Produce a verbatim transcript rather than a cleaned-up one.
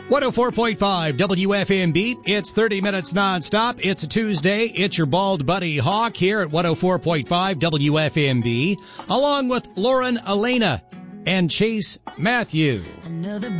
one oh four point five W F M B. It's thirty minutes nonstop. It's a Tuesday. It's your bald buddy Hawk here at one oh four point five W F M B, along with Lauren Elena and Chase Matthew. Another